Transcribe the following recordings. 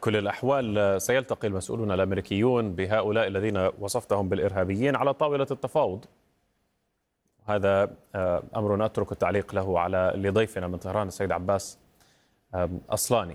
كل الأحوال سيلتقي المسؤولون الأمريكيون بهؤلاء الذين وصفتهم بالإرهابيين على طاولة التفاوض. هذا أمر أترك التعليق له على لضيفنا من طهران السيد عباس أصلاني.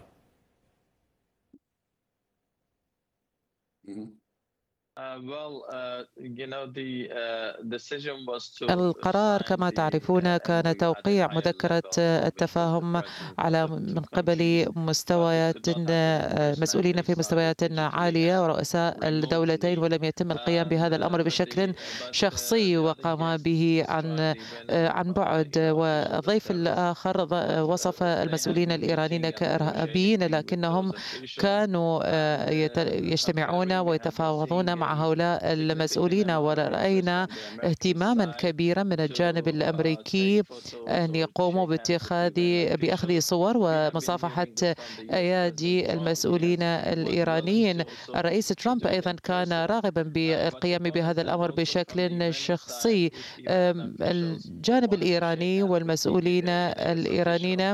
القرار كما تعرفون كان توقيع مذكرة التفاهم من قبل مسؤولين في مستويات عالية ورؤساء الدولتين، ولم يتم القيام بهذا الأمر بشكل شخصي وقام به عن بعد. والضيف الآخر وصف المسؤولين الإيرانيين كإرهابيين، لكنهم كانوا يجتمعون ويتفاوضون مع هؤلاء المسؤولين، ورأينا اهتماما كبيرا من الجانب الأمريكي أن يقوموا بأخذ صور ومصافحة أيادي المسؤولين الإيرانيين. الرئيس ترامب أيضا كان راغبا بالقيام بهذا الأمر بشكل شخصي. الجانب الإيراني والمسؤولين الإيرانيين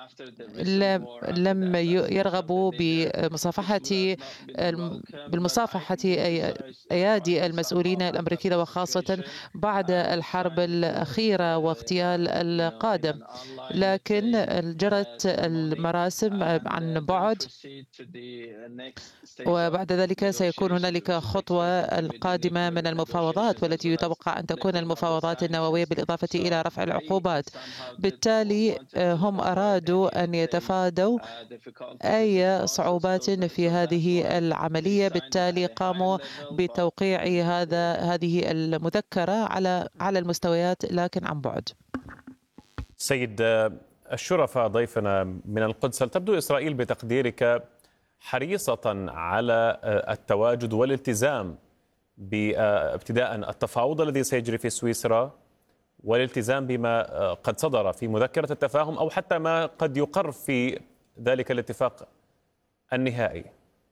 لم يرغبوا بالمصافحة أيادي المسؤولين الأمريكيين، وخاصة بعد الحرب الأخيرة واغتيال القادم، لكن جرت المراسم عن بعد، وبعد ذلك سيكون هنالك خطوة القادمة من المفاوضات، والتي يتوقع أن تكون المفاوضات النووية بالإضافة إلى رفع العقوبات. بالتالي هم أرادوا أن يتفادوا أي صعوبات في هذه العملية، بالتالي قاموا بتوقيع هذه المذكرة على المستويات لكن عن بعد. سيد الشرفاء، ضيفنا من القدس، هل تبدو إسرائيل بتقديرك حريصة على التواجد والالتزام بابتداء التفاوض الذي سيجري في سويسرا والالتزام بما قد صدر في مذكرة التفاهم، أو حتى ما قد يقر في ذلك الاتفاق النهائي؟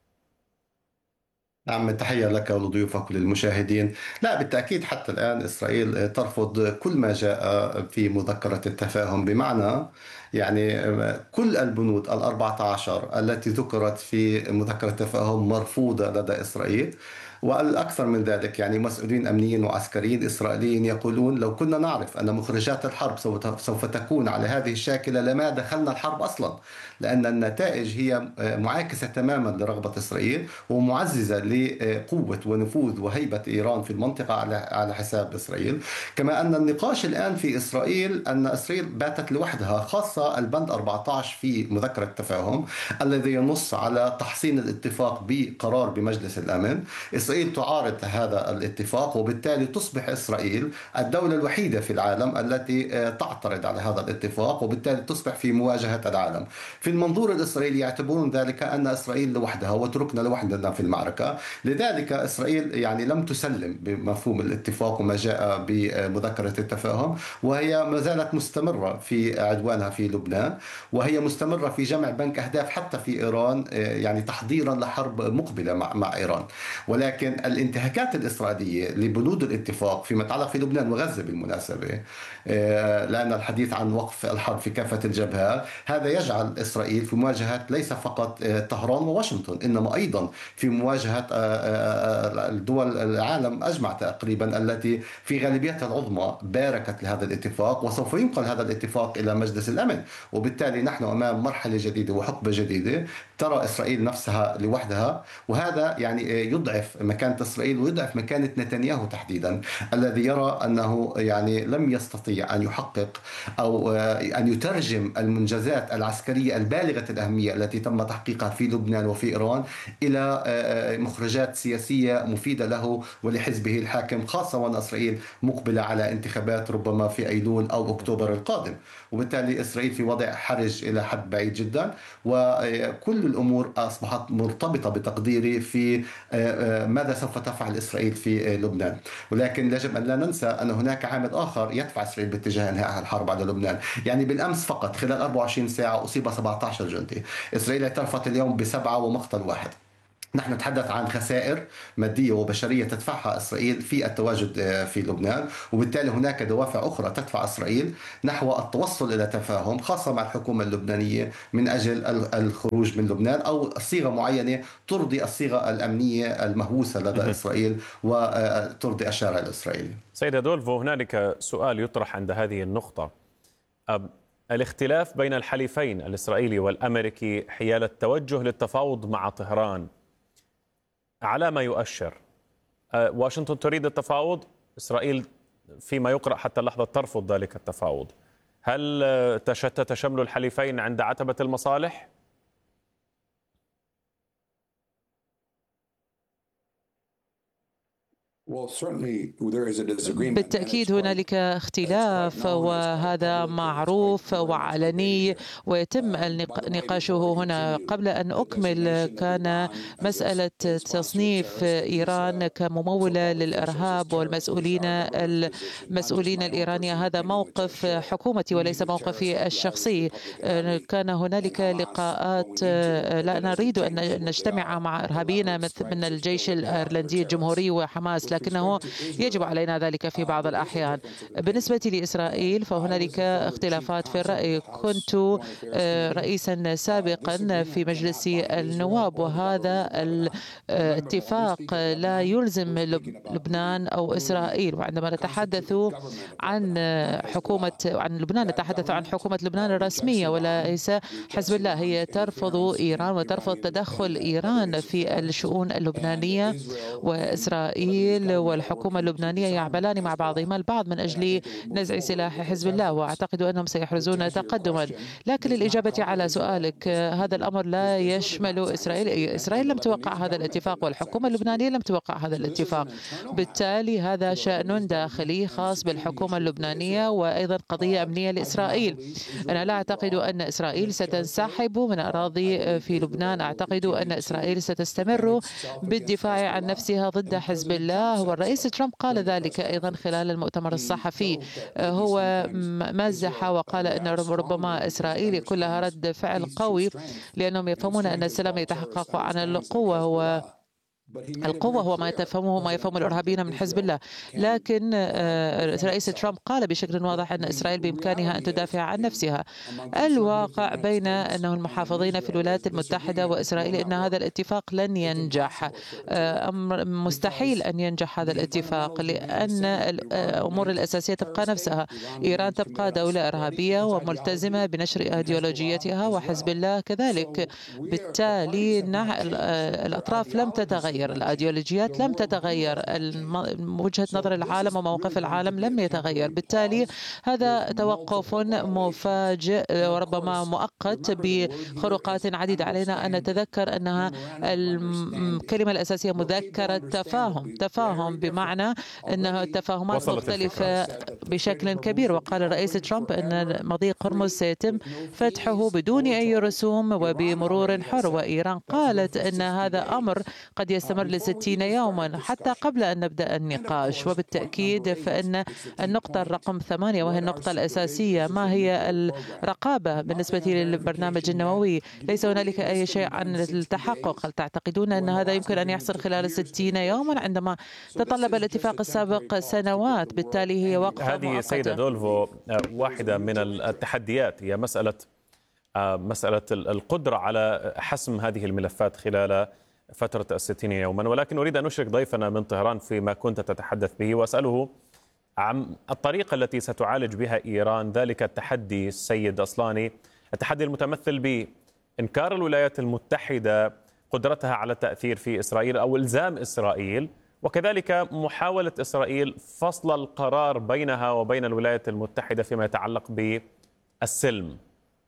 نعم، تحية لك ولضيوفك وللمشاهدين. لا، بالتأكيد حتى الآن إسرائيل ترفض كل ما جاء في مذكرة التفاهم، بمعنى يعني كل البنود 14 التي ذكرت في مذكرة التفاهم مرفوضة لدى إسرائيل. والأكثر من ذلك، يعني مسؤولين أمنيين وعسكريين إسرائيليين يقولون لو كنا نعرف أن مخرجات الحرب سوف تكون على هذه الشاكلة لما دخلنا الحرب أصلا، لأن النتائج هي معاكسة تماما لرغبة إسرائيل ومعززة لقوة ونفوذ وهيبة إيران في المنطقة على حساب إسرائيل. كما أن النقاش الآن في إسرائيل أن إسرائيل باتت لوحدها، خاصة البند 14 في مذكرة التفاهم الذي ينص على تحسين الاتفاق بقرار بمجلس الأمن. إسرائيل تعارض هذا الاتفاق، وبالتالي تصبح إسرائيل الدولة الوحيدة في العالم التي تعترض على هذا الاتفاق، وبالتالي تصبح في مواجهة العالم. في المنظور الإسرائيلي يعتبرون ذلك أن إسرائيل لوحدها وتركنا لوحدنا في المعركة. لذلك إسرائيل يعني لم تسلم بمفهوم الاتفاق وما جاء بمذكرة التفاهم، وهي ما زالت مستمرة في عدوانها في لبنان، وهي مستمرة في جمع بنك أهداف حتى في إيران، يعني تحضيرا لحرب مقبلة مع إيران. ولكن الانتهاكات الإسرائيلية لبنود الاتفاق فيما يتعلق في لبنان وغزة بالمناسبة، لأن الحديث عن وقف الحرب في كافة الجبهات، هذا يجعل إسرائيل في مواجهة ليس فقط طهران وواشنطن، إنما أيضا في مواجهة الدول العالم أجمع تقريبا، التي في غالبيتها العظمى باركت لهذا الاتفاق، وسوف ينقل هذا الاتفاق إلى مجلس الأمن. وبالتالي نحن أمام مرحلة جديدة وحقبة جديدة ترى إسرائيل نفسها لوحدها، وهذا يعني يضعف مكانة إسرائيل ويضعف مكانة نتنياهو تحديدا، الذي يرى أنه يعني لم يستطيع أن يحقق أو أن يترجم المنجزات العسكرية البالغة الأهمية التي تم تحقيقها في لبنان وفي إيران إلى مخرجات سياسية مفيدة له ولحزبه الحاكم، خاصة وأن إسرائيل مقبلة على انتخابات ربما في أيلول أو أكتوبر القادم. وبالتالي إسرائيل في وضع حرج إلى حد بعيد جدا، وكل الأمور أصبحت مرتبطة بتقديري في ماذا سوف تفعل إسرائيل في لبنان. ولكن يجب أن لا ننسى أن هناك عامل آخر يدفع إسرائيل باتجاه انهاء الحرب على لبنان. يعني بالأمس فقط خلال 24 ساعة أصيب 17 جندي. إسرائيل اعترفت اليوم ب7 ومقتل 1. نحن نتحدث عن خسائر مادية وبشرية تدفعها إسرائيل في التواجد في لبنان، وبالتالي هناك دوافع أخرى تدفع إسرائيل نحو التوصل إلى تفاهم خاصة مع الحكومة اللبنانية من أجل الخروج من لبنان، أو صيغة معينة ترضي الصيغة الأمنية المهووسة لدى إسرائيل وترضي الشارع الإسرائيلي. سيد أدولفو، هنالك سؤال يطرح عند هذه النقطة. الاختلاف بين الحليفين الإسرائيلي والأمريكي حيال التوجه للتفاوض مع طهران على ما يؤشر واشنطن تريد التفاوض، إسرائيل فيما يقرأ حتى اللحظة ترفض ذلك التفاوض. هل تشتت شمل الحليفين عند عتبة المصالح؟ بالتأكيد هنالك اختلاف، وهذا معروف وعلني ويتم نقاشه هنا. قبل أن أكمل، كان مسألة تصنيف إيران كممولة للإرهاب والمسؤولين الإيرانية هذا موقف حكومتي وليس موقفي الشخصي. كان هنالك لقاءات، لا نريد أن نجتمع مع إرهابيين من الجيش الأيرلندي الجمهوري وحماس، لكنه يجب علينا ذلك في بعض الأحيان. بالنسبة لإسرائيل فهنالك اختلافات في الرأي. كنت رئيسا سابقا في مجلس النواب، وهذا الاتفاق لا يلزم لبنان أو إسرائيل. وعندما نتحدث عن لبنان نتحدث عن حكومة لبنان الرسمية وليس حزب الله. هي ترفض إيران وترفض تدخل إيران في الشؤون اللبنانية، وإسرائيل والحكومة اللبنانية يعملان مع بعضهما البعض من أجل نزع سلاح حزب الله، وأعتقد أنهم سيحرزون تقدما. لكن للإجابة على سؤالك، هذا الأمر لا يشمل إسرائيل. إسرائيل لم توقع هذا الاتفاق والحكومة اللبنانية لم توقع هذا الاتفاق، بالتالي هذا شأن داخلي خاص بالحكومة اللبنانية وأيضا قضية أمنية لإسرائيل. أنا لا أعتقد أن إسرائيل ستنسحب من أراضي في لبنان. أعتقد أن إسرائيل ستستمر بالدفاع عن نفسها ضد حزب الله، والرئيس ترامب قال ذلك أيضا خلال المؤتمر الصحفي. هو مزح وقال أن ربما إسرائيل يكون لها رد فعل قوي، لأنهم يفهمون أن السلام يتحقق عن القوة. القوة هو ما يفهمه الإرهابيين من حزب الله. لكن رئيس ترامب قال بشكل واضح أن إسرائيل بإمكانها أن تدافع عن نفسها. الواقع بين أنه المحافظين في الولايات المتحدة وإسرائيل أن هذا الاتفاق لن ينجح. أمر مستحيل أن ينجح هذا الاتفاق، لأن الأمور الأساسية تبقى نفسها. إيران تبقى دولة إرهابية وملتزمة بنشر أيديولوجيتها، وحزب الله كذلك. بالتالي الأطراف لم تتغير، الأيديولوجيات لم تتغير، وجهة نظر العالم وموقف العالم لم يتغير. بالتالي هذا توقف مفاجئ وربما مؤقت بخروقات عديدة. علينا أن نتذكر أنها الكلمة الأساسية مذكرة تفاهم، بمعنى أنها التفاهمات مختلفة بشكل كبير. وقال الرئيس ترامب أن مضيق هرمز سيتم فتحه بدون أي رسوم وبمرور حر، وإيران قالت أن هذا أمر قد يستمر ل60 يوما حتى قبل أن نبدأ النقاش. وبالتأكيد فإن النقطة رقم 8 وهي النقطة الأساسية، ما هي الرقابة بالنسبة للبرنامج النووي؟ ليس هنالك أي شيء عن التحقق. هل تعتقدون أن هذا يمكن أن يحصل خلال 60 يوما عندما تطلب الاتفاق السابق سنوات؟ بالتالي هي وقفة هذه مؤقتة. سيدة أدولفو واحدة من التحديات هي مسألة القدرة على حسم هذه الملفات خلال فترة 60 يوما. ولكن أريد أن أشرك ضيفنا من طهران فيما كنت تتحدث به، وأسأله عن الطريقة التي ستعالج بها إيران ذلك التحدي. السيد أصلاني، التحدي المتمثل بإنكار الولايات المتحدة قدرتها على التأثير في إسرائيل أو إلزام إسرائيل، وكذلك محاولة إسرائيل فصل القرار بينها وبين الولايات المتحدة فيما يتعلق بالسلم.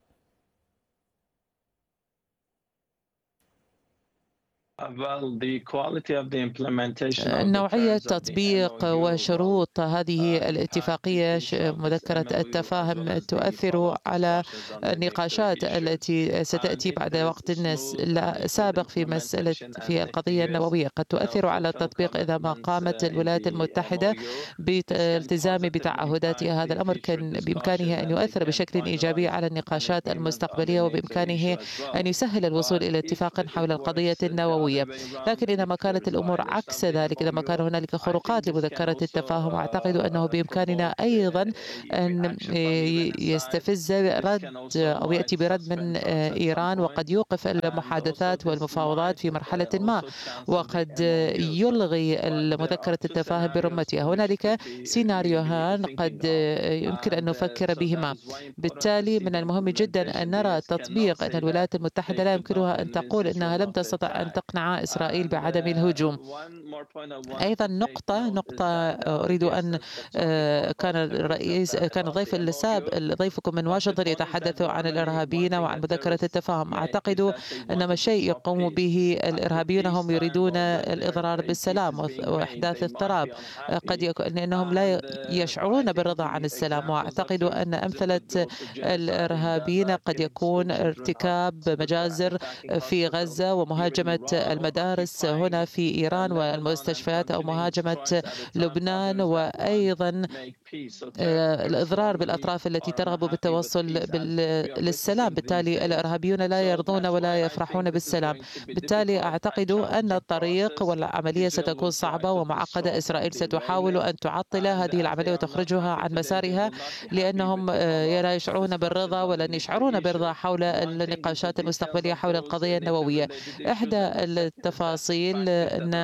نوعية تطبيق وشروط هذه الاتفاقية مذكرة التفاهم تؤثر على النقاشات التي ستأتي بعد وقت سابق في القضية النووية. قد تؤثر على التطبيق إذا ما قامت الولايات المتحدة بالالتزام بتعهداتها. هذا الأمر كان بإمكانه أن يؤثر بشكل إيجابي على النقاشات المستقبلية، وبإمكانه أن يسهل الوصول إلى اتفاق حول القضية النووية. النووية. لكن إذا ما كانت الأمور عكس ذلك، إذا ما كان هنالك خروقات لمذكرة التفاهم، أعتقد أنه بإمكاننا أيضا أن يستفز رد أو يأتي برد من إيران، وقد يوقف المحادثات والمفاوضات في مرحلة ما، وقد يلغي مذكرة التفاهم برمتها. هنالك سيناريوهان قد يمكن أن نفكر بهما. بالتالي من المهم جدا أن نرى تطبيق أن الولايات المتحدة لا يمكنها أن تقول أنها لم تستطع أن تقنع إسرائيل بعدم الهجوم. أيضا نقطة أريد أن كان ضيفكم من واشنطن يتحدث عن الإرهابيين وعن مذكرة التفاهم. أعتقد أن ما شيء يقوم به الإرهابيون هم يريدون الإضرار بالسلام وإحداث اضطراب، قد يكون أنهم لا يشعرون بالرضا عن السلام. وأعتقد أن أمثلة الإرهابيين قد يكون ارتكاب مجازر في غزة ومهاجمة المدارس هنا في إيران والمستشفيات، أو مهاجمة لبنان، وأيضا الإضرار بالأطراف التي ترغب بالتوصل للسلام. بالتالي الإرهابيون لا يرضون ولا يفرحون بالسلام. بالتالي أعتقد أن الطريق والعملية ستكون صعبة ومعقدة. إسرائيل ستحاول أن تعطل هذه العملية وتخرجها عن مسارها، لأنهم لا يشعرون بالرضا ولن يشعرون بالرضا حول النقاشات المستقبلية حول القضية النووية. إحدى التفاصيل أن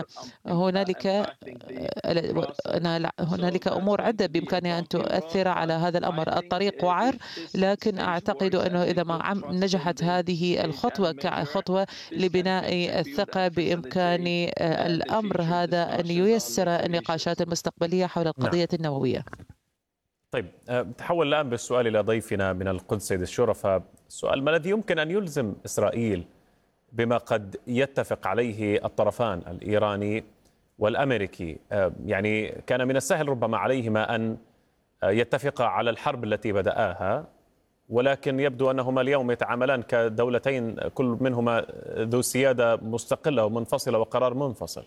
هنالك أمور عدة بإمكانها أن تؤثر على هذا الأمر. الطريق وعر، لكن أعتقد أنه إذا ما نجحت هذه الخطوة كخطوة لبناء الثقة، بإمكان الأمر هذا أن ييسر النقاشات المستقبلية حول القضية النووية. طيب، تحول الآن بالسؤال إلى ضيفنا من القدس سيد الشرفاء. السؤال: ما الذي يمكن أن يلزم إسرائيل بما قد يتفق عليه الطرفان الإيراني والأمريكي؟ يعني كان من السهل ربما عليهما أن يتفقا على الحرب التي بدأها، ولكن يبدو أنهما اليوم يتعاملان كدولتين كل منهما ذو سيادة مستقلة ومنفصلة وقرار منفصل.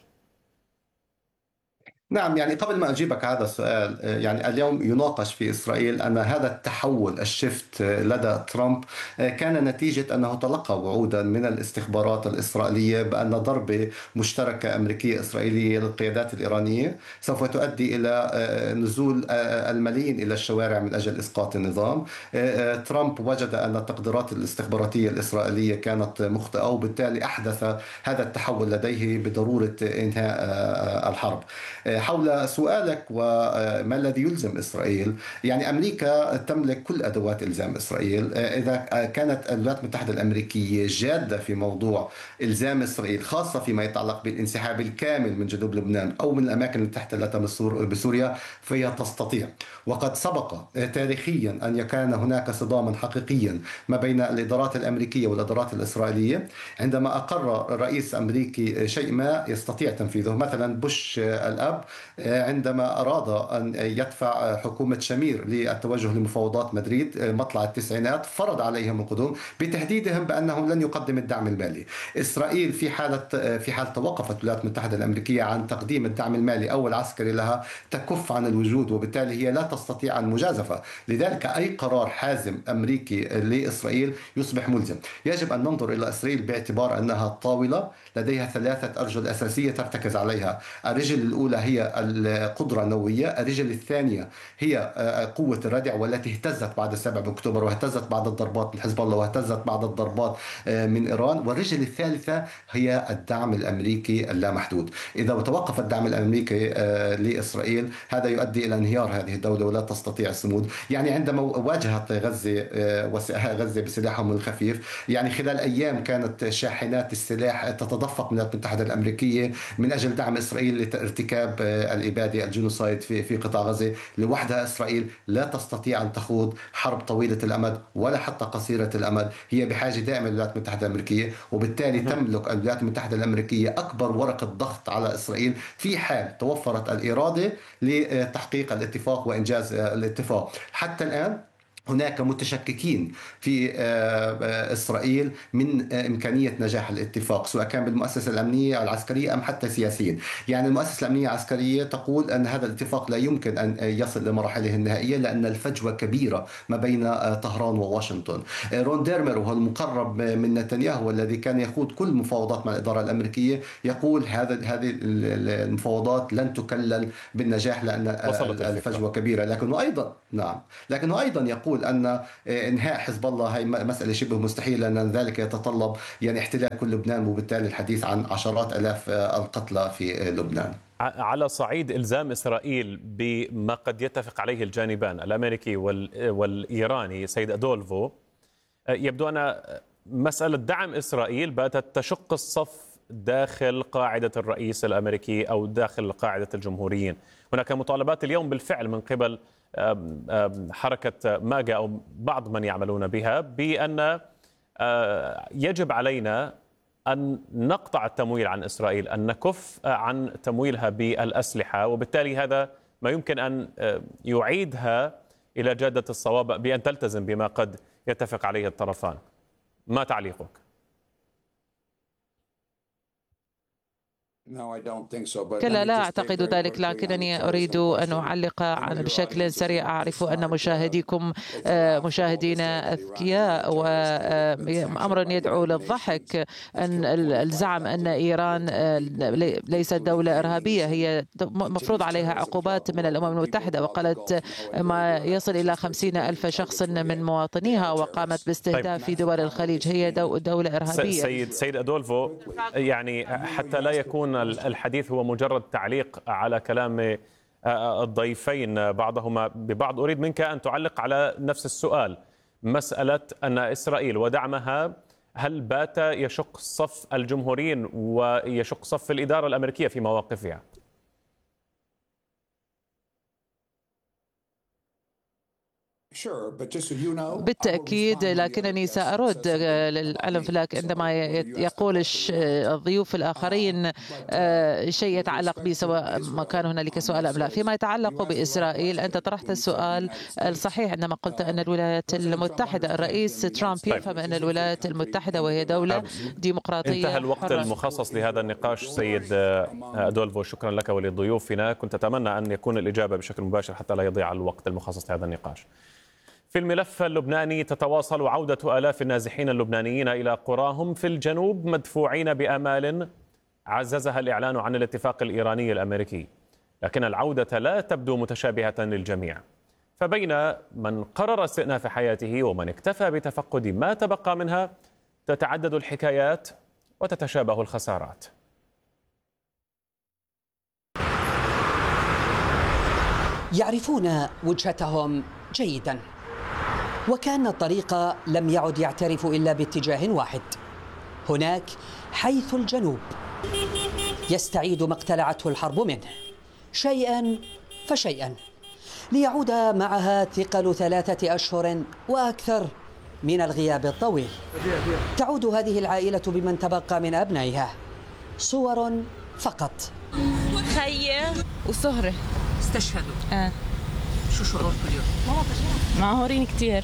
نعم، يعني قبل ما أجيبك هذا السؤال، يعني اليوم يناقش في إسرائيل أن هذا التحول الشفت لدى ترامب كان نتيجة أنه تلقى وعودا من الاستخبارات الإسرائيلية بأن ضربة مشتركة أمريكية إسرائيلية للقيادات الإيرانية سوف تؤدي إلى نزول الملايين إلى الشوارع من أجل إسقاط النظام. ترامب وجد أن التقديرات الاستخباراتية الإسرائيلية كانت مخطئة، وبالتالي أحدث هذا التحول لديه بضرورة إنهاء الحرب. حول سؤالك وما الذي يلزم إسرائيل، يعني أمريكا تملك كل أدوات إلزام إسرائيل. إذا كانت الولايات المتحدة الأمريكية جادة في موضوع إلزام إسرائيل، خاصة فيما يتعلق بالانسحاب الكامل من جنوب لبنان أو من الأماكن التي تحتلتها بسوريا، فهي تستطيع. وقد سبق تاريخيا أن كان هناك صداما حقيقيا ما بين الإدارات الأمريكية والإدارات الإسرائيلية. عندما أقر رئيس أمريكي شيء ما يستطيع تنفيذه، مثلا بوش الأب عندما أراد أن يدفع حكومة شمير للتوجه لمفاوضات مدريد مطلع التسعينات، فرض عليهم القدوم بتهديدهم بأنهم لن يقدم الدعم المالي. إسرائيل في حال توقفت الولايات المتحدة الأمريكية عن تقديم الدعم المالي أو العسكري لها، تكف عن الوجود، وبالتالي هي لا تستطيع المجازفة. لذلك أي قرار حازم أمريكي لإسرائيل يصبح ملزم. يجب أن ننظر إلى إسرائيل باعتبار أنها طاولة لديها 3 أرجل أساسية ترتكز عليها. الرجل الأولى هي القدرة النووية، الرجل الثانية هي قوة الردع والتي اهتزت بعد 7 أكتوبر، واهتزت بعد الضربات من حزب الله، واهتزت بعد الضربات من إيران. والرجل الثالثة هي الدعم الأمريكي اللامحدود. إذا توقف الدعم الأمريكي لإسرائيل، هذا يؤدي إلى انهيار هذه الدولة ولا تستطيع الصمود. يعني عندما واجهت غزة بسلاحهم الخفيف، يعني خلال أيام كانت شاحنات السلاح تتدفق من الولايات المتحدة الأمريكية من أجل دعم إسرائيل لارتكاب الإبادة الجنوسايد في قطاع غزة. لوحدها إسرائيل لا تستطيع أن تخوض حرب طويلة الأمد ولا حتى قصيرة الأمد، هي بحاجة دائما للولايات المتحدة الأمريكية. وبالتالي تملك الولايات المتحدة الأمريكية أكبر ورقة ضغط على إسرائيل في حال توفرت الإرادة لتحقيق الاتفاق وإنجاز الاتفاق. حتى الآن هناك متشككين في إسرائيل من إمكانية نجاح الاتفاق، سواء كان بالمؤسسة الأمنية العسكرية أم حتى سياسيين. يعني المؤسسة الأمنية العسكرية تقول أن هذا الاتفاق لا يمكن أن يصل لمراحله النهائية لأن الفجوة كبيرة ما بين طهران وواشنطن. رون ديرمر وهو المقرب من نتنياهو والذي كان يخوض كل مفاوضات مع الإدارة الأمريكية يقول هذه المفاوضات لن تكلل بالنجاح لأن الفجوة كبيرة. لكنه أيضا يقول أن إنهاء حزب الله هي مسألة شبه مستحيلة، لأن ذلك يتطلب يعني احتلال كل لبنان، وبالتالي الحديث عن عشرات آلاف القتلى في لبنان. على صعيد إلزام إسرائيل بما قد يتفق عليه الجانبان الأمريكي والإيراني سيد أدولفو، يبدو أن مسألة دعم إسرائيل باتت تشق الصف داخل قاعدة الرئيس الأمريكي أو داخل قاعدة الجمهوريين. هناك مطالبات اليوم بالفعل من قبل حركة ماجا أو بعض من يعملون بها بأن يجب علينا أن نقطع التمويل عن إسرائيل، أن نكف عن تمويلها بالأسلحة، وبالتالي هذا ما يمكن أن يعيدها إلى جادة الصواب بأن تلتزم بما قد يتفق عليه الطرفان. ما تعليقك؟ كلا، لا أعتقد ذلك، لكنني أريد أن أعلق بشكل سريع. أعرف أن مشاهديكم مشاهدين أذكياء، وأمر يدعو للضحك أن الزعم أن إيران ليست دولة إرهابية. هي مفروض عليها عقوبات من الأمم المتحدة، وقالت ما يصل إلى 50,000 شخص من مواطنيها، وقامت باستهداف في دول الخليج. هي دولة إرهابية. سيد أدولفو، يعني حتى لا يكون الحديث هو مجرد تعليق على كلام الضيفين بعضهما ببعض، أريد منك أن تعلق على نفس السؤال، مسألة أن إسرائيل ودعمها هل بات يشق صف الجمهوريين ويشق صف الإدارة الأمريكية في مواقفها؟ بالتأكيد، لكنني سأرد للعلم فلاك عندما يقول الضيوف الآخرين شيء يتعلق بي، سواء ما كان هنالك سؤال أم لا. فيما يتعلق بإسرائيل، أنت طرحت السؤال الصحيح عندما قلت أن الولايات المتحدة، الرئيس ترامب يفهم أن الولايات المتحدة وهي دولة ديمقراطية. انتهى الوقت المخصص لهذا النقاش سيد أدولفو، شكرا لك ولضيوفنا. كنت أتمنى أن يكون الإجابة بشكل مباشر حتى لا يضيع الوقت المخصص لهذا النقاش. في الملف اللبناني، تتواصل عودة آلاف النازحين اللبنانيين إلى قراهم في الجنوب مدفوعين بآمال عززها الإعلان عن الاتفاق الإيراني الأمريكي، لكن العودة لا تبدو متشابهة للجميع، فبين من قرر استئناف حياته ومن اكتفى بتفقد ما تبقى منها تتعدد الحكايات وتتشابه الخسارات. يعرفون وجهتهم جيدا، وكأن الطريق لم يعد يعترف إلا باتجاه واحد، هناك حيث الجنوب يستعيد ما اقتلعته الحرب منه شيئا فشيئا، ليعود معها ثقل 3 أشهر وأكثر من الغياب الطويل. تعود هذه العائلة بمن تبقى من أبنائها، صور فقط. خيّة وسهرة استشهدوا. شو شعوركم اليوم؟ معهورين كتير،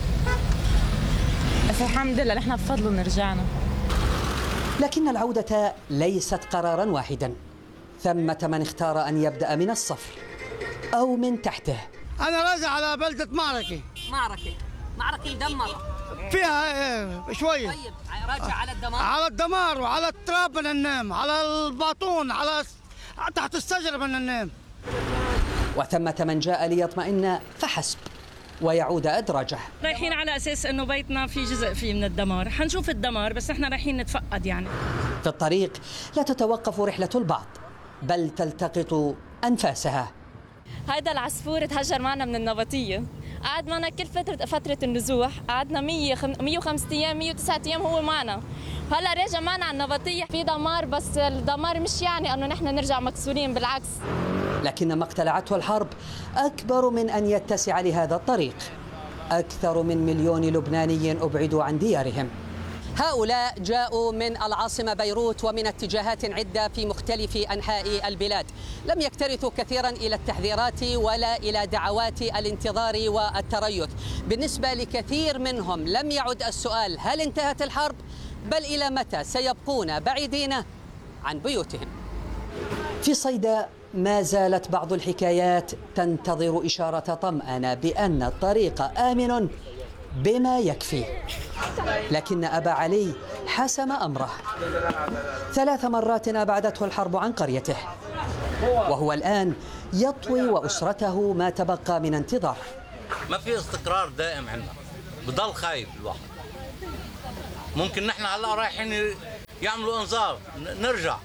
بس الحمد لله نحن بفضله نرجعنا. لكن العودة ليست قرارا واحدا، ثمة من اختار أن يبدأ من الصفر أو من تحته. أنا راجع على بلدة معركة مدمرة فيها شوية. طيب راجع على الدمار؟ على الدمار وعلى التراب بدنا ننام، على الباطون، على تحت الشجرة بدنا ننام. وثمة من جاء ليطمئن فحسب ويعود أدراجه. رايحين على أساس أنه بيتنا في جزء فيه من الدمار، حنشوف الدمار بس نحن رايحين نتفقد. يعني في الطريق لا تتوقف رحلة البعض، بل تلتقط أنفاسها. هيدا العصفور تهجر معنا من النبطية، قعد معنا كل فترة النزوح، قعدنا 105 أيام 109 أيام هو معنا، هلا راجع معنا على النبطية. في دمار، بس الدمار مش يعني أنه نحن نرجع مكسورين، بالعكس. لكن ما اقتلعته الحرب أكبر من أن يتسع لهذا الطريق. أكثر من 1,000,000 لبناني أبعدوا عن ديارهم، هؤلاء جاءوا من العاصمة بيروت ومن اتجاهات عدة في مختلف أنحاء البلاد. لم يكترثوا كثيرا إلى التحذيرات ولا إلى دعوات الانتظار والتريث. بالنسبة لكثير منهم لم يعد السؤال هل انتهت الحرب، بل إلى متى سيبقون بعيدين عن بيوتهم. في صيدا ما زالت بعض الحكايات تنتظر إشارة طمأنة بأن الطريق آمن بما يكفي، لكن أبا علي حسم أمره. 3 مرات أبعدته الحرب عن قريته، وهو الآن يطوي وأسرته ما تبقى من انتظار. ما في استقرار دائم عندنا، بضل خايف الواحد. ممكن نحن هلا رايحين يعملوا انذار نرجع،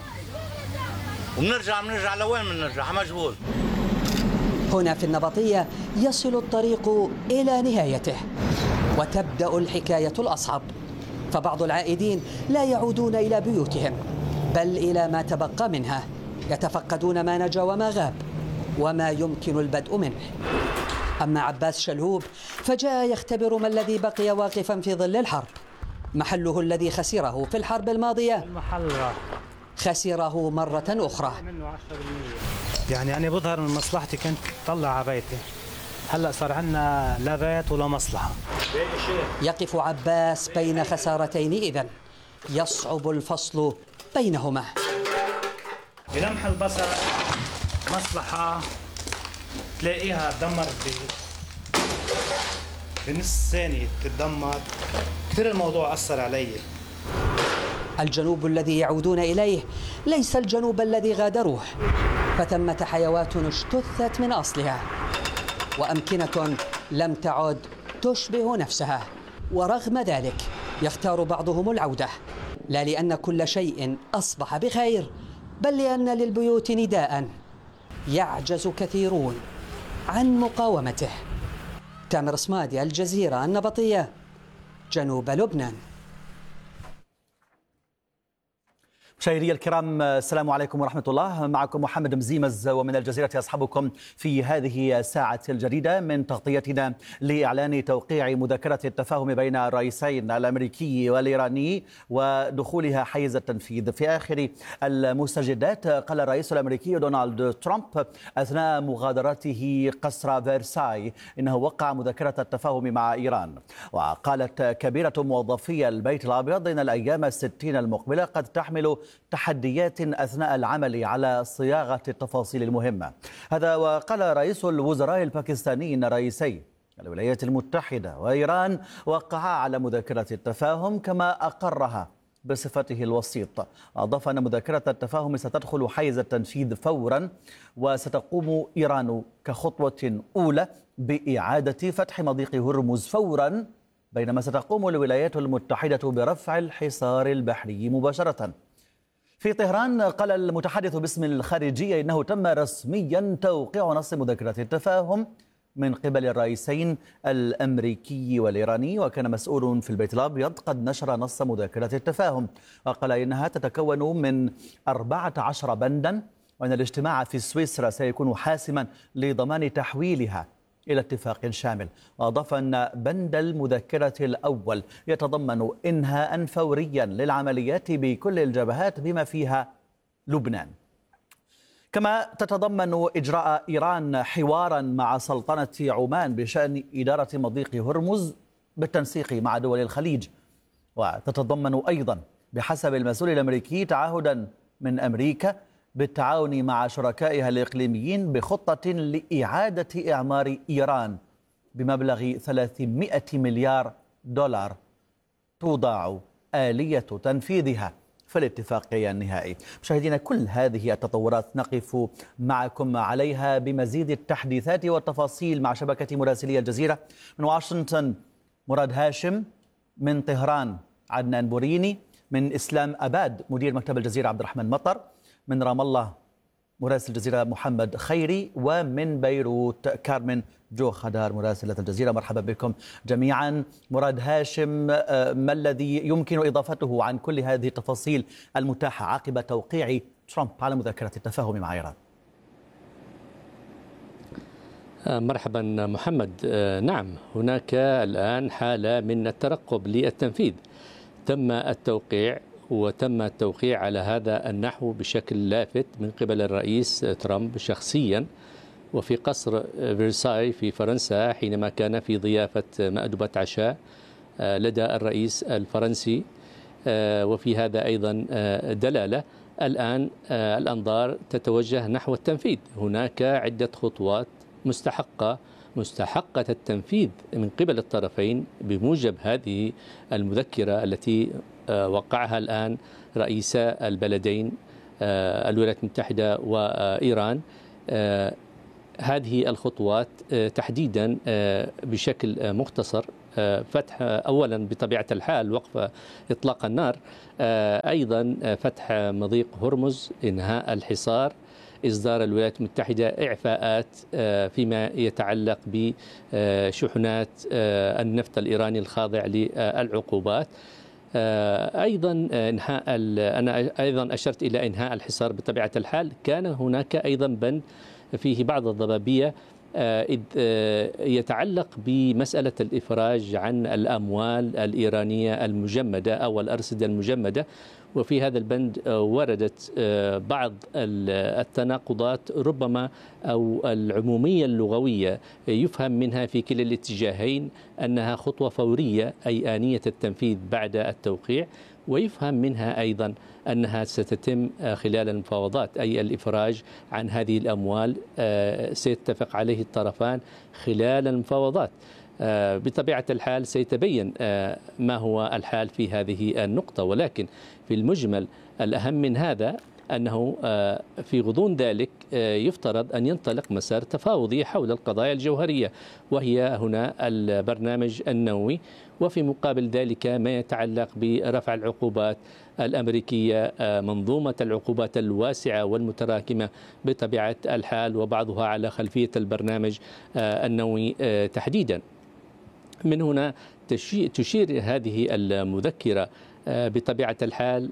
وبنرجع لوين بنرجع؟ على مجهول. هنا في النبطية يصل الطريق إلى نهايته، وتبدأ الحكاية الأصعب، فبعض العائدين لا يعودون إلى بيوتهم بل إلى ما تبقى منها، يتفقدون ما نجا وما غاب وما يمكن البدء منه. أما عباس شلهوب فجاء يختبر ما الذي بقي واقفا في ظل الحرب. محله الذي خسره في الحرب الماضية خسره مرة أخرى. يعني أنا بظهر من مصلحتي كنت طلع على بيتي، هلأ صار عندنا لا بيت ولا مصلحة. يقف عباس بين خسارتين إذن يصعب الفصل بينهما. بلمح البصر مصلحة تلاقيها تدمر بنص ثانية تتدمر. كثير الموضوع أثر علي. الجنوب الذي يعودون إليه ليس الجنوب الذي غادروه، فثمة حيوات اجتثت من أصلها وأمكنة لم تعد تشبه نفسها. ورغم ذلك يختار بعضهم العودة، لا لأن كل شيء أصبح بخير، بل لأن للبيوت نداء يعجز كثيرون عن مقاومته. تامر صمادي، الجزيرة، النبطية، جنوب لبنان. مشاهدي الكرام، السلام عليكم ورحمة الله. معكم محمد مزيمز ومن الجزيرة أصحابكم في هذه الساعة الجديدة من تغطيتنا لإعلان توقيع مذكرة التفاهم بين الرئيسين الأمريكي والإيراني ودخولها حيز التنفيذ. في آخر المستجدات قال الرئيس الأمريكي دونالد ترامب أثناء مغادرته قصر فرساي إنه وقع مذكرة التفاهم مع إيران. وقالت كبيرة موظفي البيت الأبيض إن الأيام 60 المقبلة قد تحمل تحديات أثناء العمل على صياغة التفاصيل المهمة. هذا وقال رئيس الوزراء الباكستاني إن رئيسي الولايات المتحدة وإيران وقعا على مذكرة التفاهم كما أقرها بصفته الوسيط. أضاف أن مذكرة التفاهم ستدخل حيز التنفيذ فورا، وستقوم إيران كخطوة أولى بإعادة فتح مضيق هرمز فورا، بينما ستقوم الولايات المتحدة برفع الحصار البحري مباشرة. في طهران قال المتحدث باسم الخارجية إنه تم رسميا توقيع نص مذكرة التفاهم من قبل الرئيسين الأمريكي والإيراني، وكان مسؤول في البيت الأبيض قد نشر نص مذكرة التفاهم، وقال إنها تتكون من 14 بندا، وأن الاجتماع في سويسرا سيكون حاسما لضمان تحويلها إلى اتفاق شامل. وأضاف أن بند المذكرة الأول يتضمن إنهاء فوريا للعمليات بكل الجبهات بما فيها لبنان. كما تتضمن إجراء إيران حوارا مع سلطنة عمان بشأن إدارة مضيق هرمز بالتنسيق مع دول الخليج. وتتضمن أيضا بحسب المسؤول الأمريكي تعهدا من أمريكا بالتعاون مع شركائها الإقليميين بخطة لإعادة إعمار إيران بمبلغ 300 مليار دولار توضع آلية تنفيذها في الاتفاقية النهائي. مشاهدينا، كل هذه التطورات نقف معكم عليها بمزيد التحديثات والتفاصيل مع شبكة مراسلي الجزيرة. من واشنطن مراد هاشم، من طهران عدنان بوريني، من إسلام أباد مدير مكتب الجزيرة عبد الرحمن مطر، من رام الله مراسل الجزيرة محمد خيري، ومن بيروت كارمن جو خدار مراسلة الجزيرة. مرحبا بكم جميعا. مراد هاشم، ما الذي يمكن إضافته عن كل هذه التفاصيل المتاحة عقب توقيع ترامب على مذكرة التفاهم مع إيران؟ مرحبا محمد. نعم، هناك الآن حالة من الترقب للتنفيذ. تم التوقيع على هذا النحو بشكل لافت من قبل الرئيس ترامب شخصيا وفي قصر فرساي في فرنسا حينما كان في ضيافة مأدبة عشاء لدى الرئيس الفرنسي. وفي هذا أيضا دلالة. الآن الأنظار تتوجه نحو التنفيذ. هناك عدة خطوات مستحقة التنفيذ من قبل الطرفين بموجب هذه المذكرة التي وقعها الآن رئيسا البلدين الولايات المتحدة وإيران. هذه الخطوات تحديدا بشكل مختصر فتح أولا بطبيعة الحال وقف إطلاق النار، أيضا فتح مضيق هرمز، إنهاء الحصار، إصدار الولايات المتحدة إعفاءات فيما يتعلق بشحنات النفط الإيراني الخاضع للعقوبات. أيضا أنا أيضا أشرت إلى إنهاء الحصار بطبيعة الحال. كان هناك أيضا بند فيه بعض الضبابية إذ يتعلق بمسألة الإفراج عن الأموال الإيرانية المجمدة أو الأرصدة المجمدة، وفي هذا البند وردت بعض التناقضات ربما أو العمومية اللغوية يفهم منها في كلا الاتجاهين أنها خطوة فورية أي آنية التنفيذ بعد التوقيع، ويفهم منها أيضا أنها ستتم خلال المفاوضات، أي الإفراج عن هذه الأموال سيتفق عليه الطرفان خلال المفاوضات. بطبيعة الحال سيتبين ما هو الحال في هذه النقطة، ولكن في المجمل الأهم من هذا أنه في غضون ذلك يفترض أن ينطلق مسار تفاوضي حول القضايا الجوهرية، وهي هنا البرنامج النووي، وفي مقابل ذلك ما يتعلق برفع العقوبات الأمريكية، منظومة العقوبات الواسعة والمتراكمة بطبيعة الحال، وبعضها على خلفية البرنامج النووي تحديدا. من هنا تشير هذه المذكرة بطبيعة الحال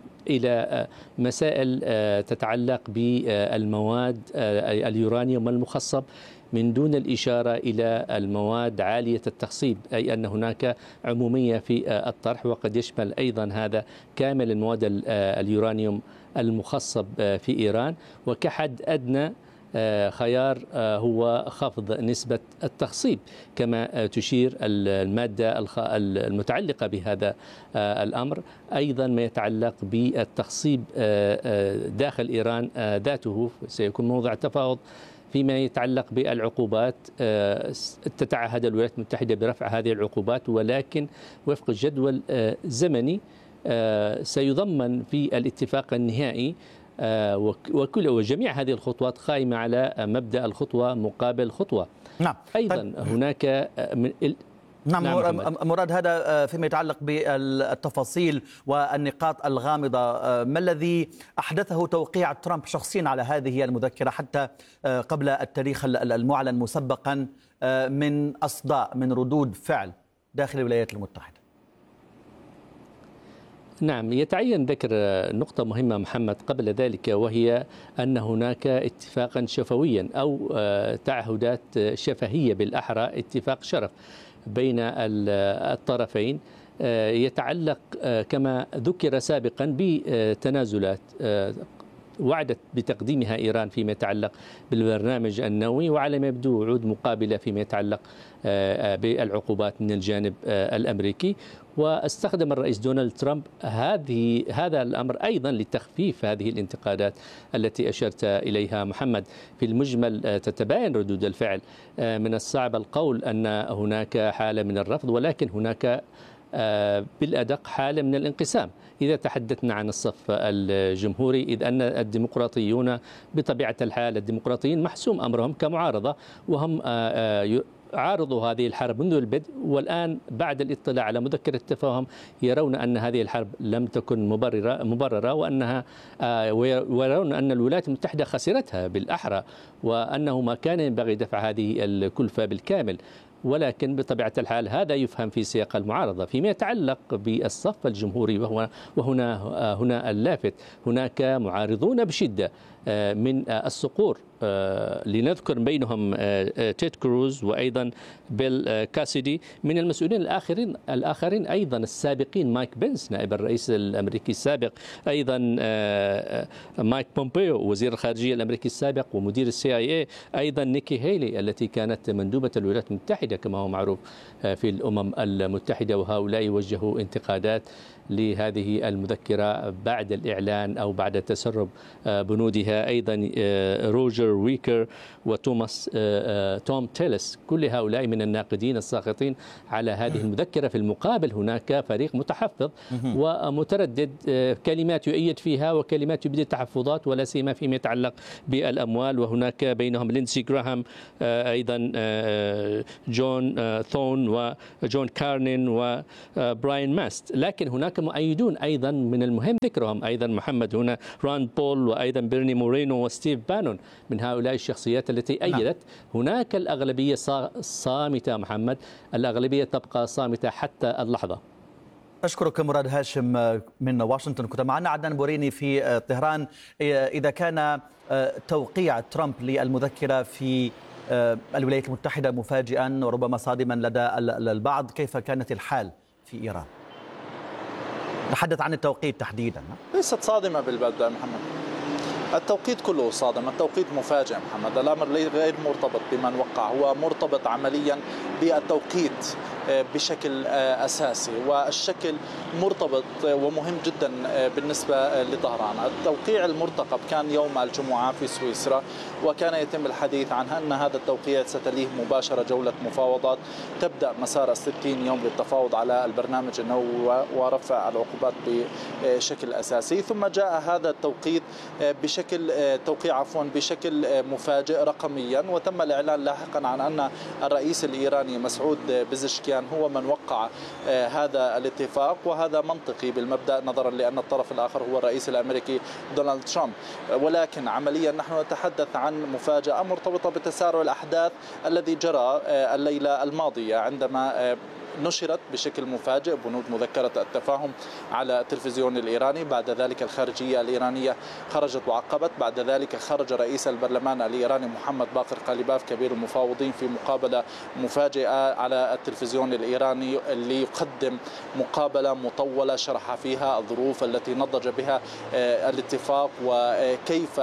إلى مسائل تتعلق بالمواد اليورانيوم المخصب من دون الإشارة إلى المواد عالية التخصيب، أي أن هناك عمومية في الطرح، وقد يشمل أيضا هذا كامل المواد اليورانيوم المخصب في إيران، وكحد أدنى خيار هو خفض نسبة التخصيب، كما تشير المادة المتعلقة بهذا الأمر. أيضا ما يتعلق بالتخصيب داخل إيران ذاته سيكون موضع تفاوض. فيما يتعلق بالعقوبات تتعهد الولايات المتحدة برفع هذه العقوبات، ولكن وفق جدول زمني سيضمن في الاتفاق النهائي، وجميع هذه الخطوات قائمة على مبدأ الخطوة مقابل خطوة. نعم. أيضا هناك نعم مراد، هذا فيما يتعلق بالتفاصيل والنقاط الغامضة. ما الذي أحدثه توقيع ترامب شخصيا على هذه المذكرة حتى قبل التاريخ المعلن مسبقا من أصداء، من ردود فعل داخل الولايات المتحدة؟ نعم، يتعين ذكر نقطة مهمة محمد قبل ذلك، وهي أن هناك اتفاقا شفويا أو تعهدات شفهية بالأحرى، اتفاق شرف بين الطرفين يتعلق كما ذكر سابقا بتنازلات وعدت بتقديمها إيران فيما يتعلق بالبرنامج النووي، وعلى ما يبدو وعود مقابلة فيما يتعلق بالعقوبات من الجانب الأمريكي. واستخدم الرئيس دونالد ترامب هذا الأمر أيضا لتخفيف هذه الانتقادات التي أشرت إليها محمد. في المجمل تتباين ردود الفعل، من الصعب القول أن هناك حالة من الرفض، ولكن هناك بالأدق حالة من الانقسام إذا تحدثنا عن الصف الجمهوري، إذ أن الديمقراطيون بطبيعة الحال الديمقراطيين محسوم أمرهم كمعارضة، وهم عارضوا هذه الحرب منذ البدء، والآن بعد الاطلاع على مذكرة التفاهم يرون أن هذه الحرب لم تكن مبررة ويرون أن الولايات المتحدة خسرتها بالأحرى، وأنه ما كان ينبغي دفع هذه الكلفة بالكامل. ولكن بطبيعة الحال هذا يفهم في سياق المعارضة. فيما يتعلق بالصف الجمهوري وهنا اللافت، هناك معارضون بشدة من الصقور، لنذكر بينهم تيد كروز وأيضا بيل كاسيدي. من المسؤولين الآخرين أيضا السابقين مايك بنس نائب الرئيس الأمريكي السابق، أيضا مايك بومبيو وزير الخارجية الأمريكي السابق ومدير CIA، أيضا نيكي هيلي التي كانت مندوبة الولايات المتحدة كما هو معروف في الأمم المتحدة، وهؤلاء وجهوا انتقادات لهذه المذكرة بعد الإعلان أو بعد تسرب بنودها. أيضا روجر ويكر توم تيلس، كل هؤلاء من الناقدين الساخطين على هذه المذكرة. في المقابل هناك فريق متحفظ ومتردد، كلمات يؤيد فيها وكلمات يبدي التحفظات، ولا سيما فيما يتعلق بالأموال. وهناك بينهم لينسي جراهام، أيضا جون ثون وجون كارنين وبراين ماست. لكن هناك مؤيدون أيضا من المهم ذكرهم أيضا محمد هنا راند بول وأيضا بيرني مورينو وستيف بانون، من هؤلاء الشخصيات التي أيدت. هناك الأغلبية صامتة محمد، الأغلبية تبقى صامتة حتى اللحظة. أشكرك مراد هاشم من واشنطن. كنت معنا عدنان بوريني في طهران. إذا كان توقيع ترامب للمذكرة في الولايات المتحدة مفاجئا وربما صادما لدى البعض، كيف كانت الحال في إيران؟ نتحدث عن التوقيت تحديدا. ليست صادمة بالبدء محمد، التوقيت كله صادم، التوقيت مفاجئ محمد. الأمر غير مرتبط بمن وقع، هو مرتبط عمليا بالتوقيت بشكل أساسي، والشكل مرتبط ومهم جدا بالنسبة لطهران. التوقيع المرتقب كان يوم الجمعة في سويسرا، وكان يتم الحديث عن أن هذا التوقيع ستليه مباشرة جولة مفاوضات تبدأ مسار 60 يوم للتفاوض على البرنامج النووي ورفع العقوبات بشكل أساسي. ثم جاء هذا التوقيت بشكل مفاجئ رقميا، وتم الإعلان لاحقا عن أن الرئيس الإيراني مسعود بزشكيان هو من وقع هذا الاتفاق، وهذا منطقي بالمبدأ نظرا لأن الطرف الآخر هو الرئيس الأمريكي دونالد ترامب. ولكن عمليا نحن نتحدث عن مفاجأة مرتبطة بتسارع الأحداث الذي جرى الليلة الماضية، عندما نشرت بشكل مفاجئ بنود مذكرة التفاهم على التلفزيون الإيراني. بعد ذلك الخارجية الإيرانية خرجت وعقبت. بعد ذلك خرج رئيس البرلمان الإيراني محمد باقر قاليباف كبير المفاوضين في مقابلة مفاجئة على التلفزيون الإيراني، اللي يقدم مقابلة مطولة شرح فيها الظروف التي نضج بها الاتفاق وكيف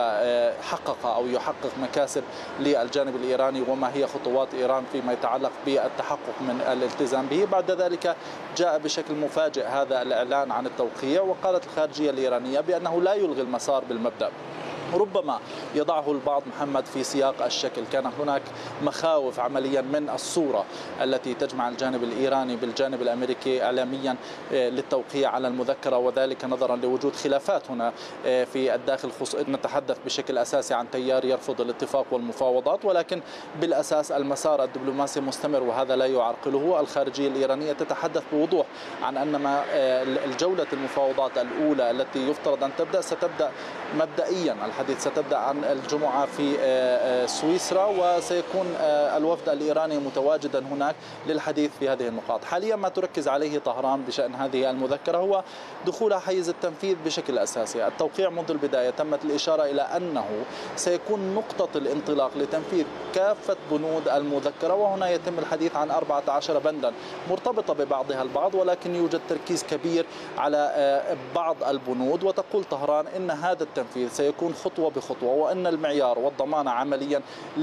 حقق أو يحقق مكاسب للجانب الإيراني، وما هي خطوات إيران فيما يتعلق بالتحقق من الالتزام به. بعد ذلك جاء بشكل مفاجئ هذا الإعلان عن التوقيع، وقالت الخارجية الإيرانية بأنه لا يلغي المسار بالمبدأ. ربما يضعه البعض محمد في سياق الشكل، كان هناك مخاوف عمليا من الصورة التي تجمع الجانب الإيراني بالجانب الأمريكي إعلاميا للتوقيع على المذكرة، وذلك نظرا لوجود خلافات هنا في الداخل. نتحدث بشكل أساسي عن تيار يرفض الاتفاق والمفاوضات، ولكن بالأساس المسار الدبلوماسي مستمر وهذا لا يعرقله. الخارجية الإيرانية تتحدث بوضوح عن أن الجولة المفاوضات الأولى التي يفترض أن تبدأ ستبدأ مبدئيا، الحديث ستبدأ عن الجمعة في سويسرا، وسيكون الوفد الإيراني متواجدا هناك للحديث في هذه النقاط. حاليا ما تركز عليه طهران بشأن هذه المذكرة هو دخول حيز التنفيذ بشكل أساسي. التوقيع منذ البداية تمت الإشارة إلى أنه سيكون نقطة الانطلاق لتنفيذ كافة بنود المذكرة، وهنا يتم الحديث عن 14 بندا مرتبطة ببعضها البعض، ولكن يوجد تركيز كبير على بعض البنود. وتقول طهران إن هذا التنفيذ سيكون خطوة بخطوة، وأن المعيار والضمان عمليا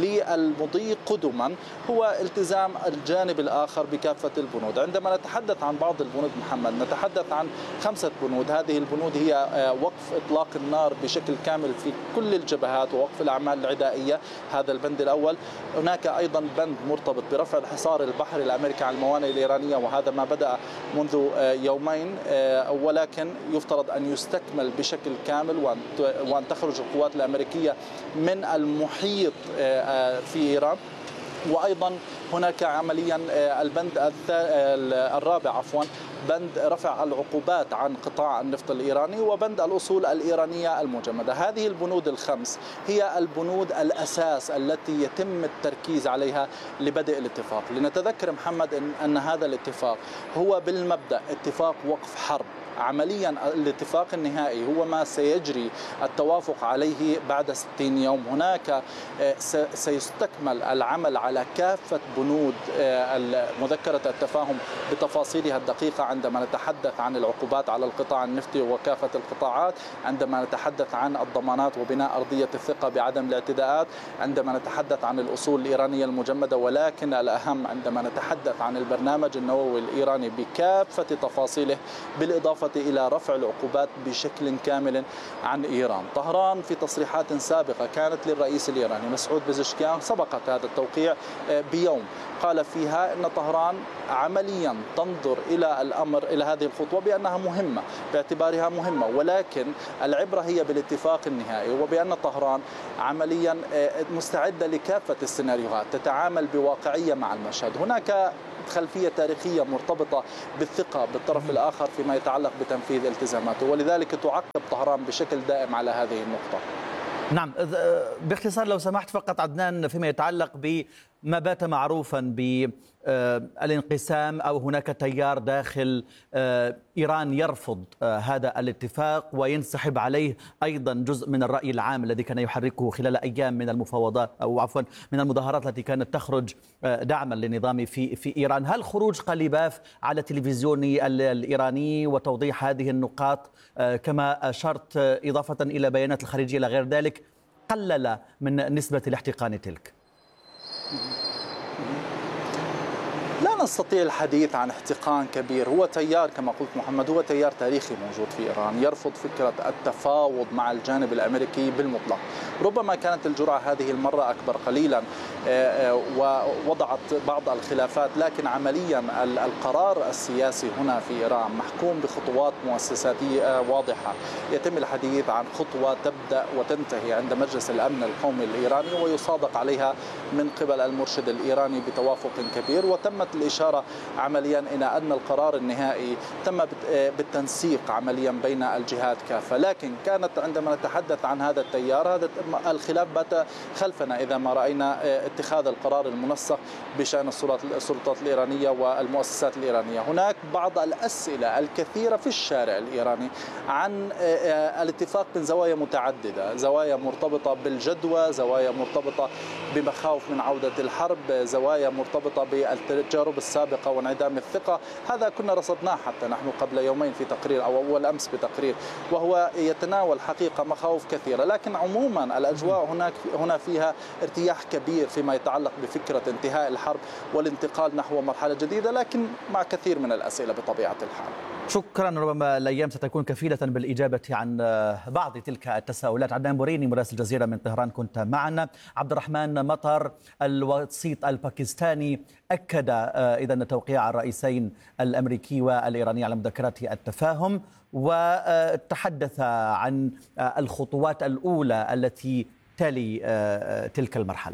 للمضي قدما هو التزام الجانب الآخر بكافة البنود. عندما نتحدث عن بعض البنود محمد نتحدث عن 5 بنود. هذه البنود هي وقف إطلاق النار بشكل كامل في كل الجبهات ووقف الأعمال العدائية، هذا البند الأول. هناك أيضا بند مرتبط برفع الحصار البحري الأمريكي على الموانئ الإيرانية، وهذا ما بدأ منذ يومين، ولكن يفترض أن يستكمل بشكل كامل وأن تخرج القوات الأمريكية من المحيط في إيران. وأيضا هناك عمليا البند الرابع بند رفع العقوبات عن قطاع النفط الإيراني، وبند الأصول الإيرانية المجمدة. هذه البنود ال5 هي البنود الأساس التي يتم التركيز عليها لبدء الاتفاق. لنتذكر محمد أن هذا الاتفاق هو بالمبدأ اتفاق وقف حرب عمليا الاتفاق النهائي هو ما سيجري التوافق عليه بعد 60 يوم. هناك سيستكمل العمل على كافة بنود مذكرة التفاهم بتفاصيلها الدقيقة عندما نتحدث عن العقوبات على القطاع النفطي وكافة القطاعات، عندما نتحدث عن الضمانات وبناء أرضية الثقة بعدم الاعتداءات، عندما نتحدث عن الأصول الإيرانية المجمدة، ولكن الأهم عندما نتحدث عن البرنامج النووي الإيراني بكافة تفاصيله، بالإضافة إلى رفع العقوبات بشكل كامل عن إيران. طهران في تصريحات سابقة كانت للرئيس الإيراني مسعود بزشكيان سبقت هذا التوقيع بيوم، قال فيها أن طهران عمليا تنظر إلى الأمر إلى هذه الخطوة بأنها مهمة باعتبارها مهمة، ولكن العبرة هي بالاتفاق النهائي، وبأن طهران عمليا مستعدة لكافة السيناريوهات، تتعامل بواقعية مع المشهد. هناك خلفية تاريخية مرتبطة بالثقة بالطرف الآخر فيما يتعلق بتنفيذ التزاماته، ولذلك تعقب طهران بشكل دائم على هذه النقطة. نعم، باختصار لو سمحت فقط عدنان، فيما يتعلق بما بات معروفا بالانقسام أو هناك تيار داخل إيران يرفض هذا الاتفاق وينسحب عليه أيضا جزء من الرأي العام الذي كان يحركه خلال أيام من المفاوضات أو عفوا من المظاهرات التي كانت تخرج دعما للنظام في إيران. هل خروج قليباف على التلفزيون الإيراني وتوضيح هذه النقاط كما أشرت إضافة إلى بيانات الخارجية إلى غير ذلك قلل من نسبة الاحتقان تلك؟ لا نستطيع الحديث عن احتقان كبير. هو تيار كما قلت محمد، هو تيار تاريخي موجود في إيران يرفض فكرة التفاوض مع الجانب الأمريكي بالمطلق. ربما كانت الجرعة هذه المرة أكبر قليلا ووضعت بعض الخلافات، لكن عمليا القرار السياسي هنا في إيران محكوم بخطوات مؤسساتية واضحة. يتم الحديث عن خطوة تبدأ وتنتهي عند مجلس الأمن القومي الإيراني ويصادق عليها من قبل المرشد الإيراني بتوافق كبير، وتمت الإشارة عمليا إلى أن القرار النهائي تم بالتنسيق عمليا بين الجهات كافة. لكن كانت عندما نتحدث عن هذا التيار، هذا الخلاف بات خلفنا إذا ما رأينا اتخاذ القرار المنسق بشأن السلطات الإيرانية والمؤسسات الإيرانية. هناك بعض الأسئلة الكثيرة في الشارع الإيراني عن الاتفاق من زوايا متعددة، زوايا مرتبطة بالجدوى، زوايا مرتبطة بمخاوف من عودة الحرب، زوايا مرتبطة بالتجارب السابقة وانعدام الثقة. هذا كنا رصدناه حتى نحن قبل يومين في تقرير أو أول أمس بتقرير، وهو يتناول حقيقة مخاوف كثيرة. لكن عموما الأجواء هنا فيها ارتياح كبير فيما يتعلق بفكرة انتهاء الحرب والانتقال نحو مرحلة جديدة، لكن مع كثير من الأسئلة بطبيعة الحال. شكرا. ربما الأيام ستكون كفيلة بالإجابة عن بعض تلك التساؤلات. عدنان بوريني مراسل الجزيرة من طهران كنت معنا. عبد الرحمن مطر الوسيط الباكستاني أكد إذن توقيع الرئيسين الأمريكي والإيراني على مذكرات التفاهم، وتحدث عن الخطوات الأولى التي تلي تلك المرحلة.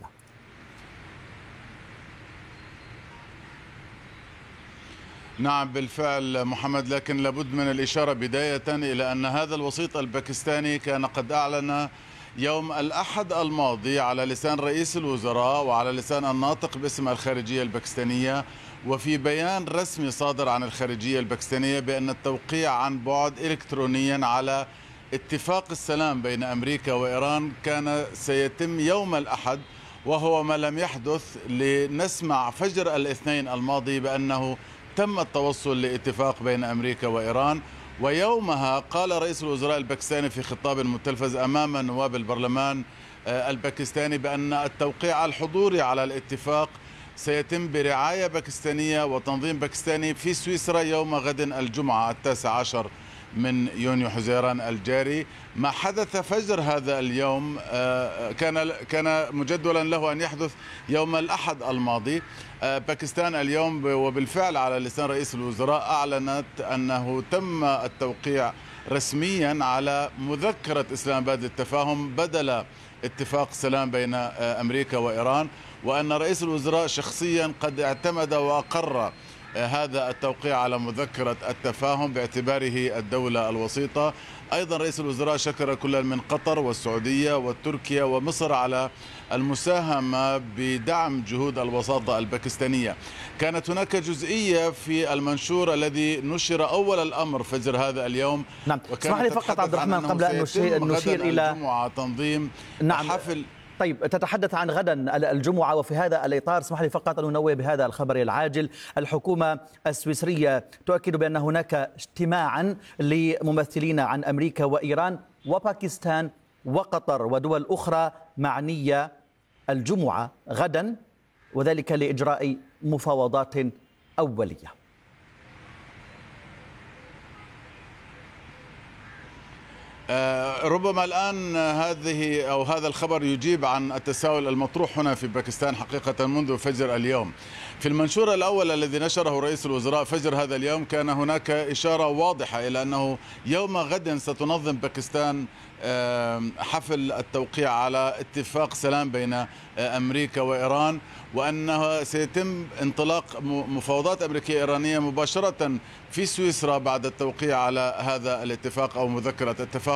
نعم بالفعل محمد، لكن لابد من الإشارة بداية إلى أن هذا الوسيط الباكستاني كان قد أعلن يوم الأحد الماضي على لسان رئيس الوزراء وعلى لسان الناطق باسم الخارجية الباكستانية وفي بيان رسمي صادر عن الخارجية الباكستانية بأن التوقيع عن بعد إلكترونيا على اتفاق السلام بين أمريكا وإيران كان سيتم يوم الأحد، وهو ما لم يحدث لنسمع فجر الاثنين الماضي بأنه تم التوصل لاتفاق بين أمريكا وإيران. ويومها قال رئيس الوزراء الباكستاني في خطاب متلفز أمام نواب البرلمان الباكستاني بأن التوقيع الحضوري على الاتفاق سيتم برعاية باكستانية وتنظيم باكستاني في سويسرا يوم غد الجمعة 19 من يونيو حزيران الجاري. ما حدث فجر هذا اليوم كان مجدولا له أن يحدث يوم الأحد الماضي. باكستان اليوم وبالفعل على لسان رئيس الوزراء أعلنت أنه تم التوقيع رسميا على مذكرة إسلام آباد للتفاهم بدل اتفاق سلام بين أمريكا وإيران، وأن رئيس الوزراء شخصيا قد اعتمد وأقر هذا التوقيع على مذكرة التفاهم باعتباره الدولة الوسيطة. أيضا رئيس الوزراء شكر كل من قطر والسعودية وتركيا ومصر على المساهمة بدعم جهود الوساطة الباكستانية. كانت هناك جزئية في المنشور الذي نشر أول الأمر فجر هذا اليوم. نعم، اسمح لي فقط عبد الرحمن قبل أن نشير إلى الجمعة تنظيم حفل. طيب، تتحدث عن غدا الجمعة، وفي هذا الإطار اسمح لي فقط أن ننوه بهذا الخبر العاجل. الحكومة السويسرية تؤكد بأن هناك اجتماعا لممثلين عن أمريكا وإيران وباكستان وقطر ودول أخرى معنية الجمعة غدا، وذلك لإجراء مفاوضات أولية. ربما الآن هذا الخبر يجيب عن التساؤل المطروح هنا في باكستان حقيقة منذ فجر اليوم. في المنشور الأول الذي نشره رئيس الوزراء فجر هذا اليوم كان هناك إشارة واضحة إلى أنه يوم غد ستنظم باكستان حفل التوقيع على اتفاق سلام بين أمريكا وإيران، وأنه سيتم انطلاق مفاوضات أمريكية إيرانية مباشرة في سويسرا بعد التوقيع على هذا الاتفاق أو مذكرة التفاهم.